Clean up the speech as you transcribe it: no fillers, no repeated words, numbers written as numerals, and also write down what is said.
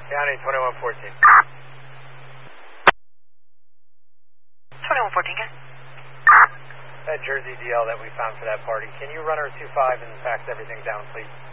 County 2114. 2114, guys. That Jersey DL that we found for that party, can you run our 25 and fax everything down, please?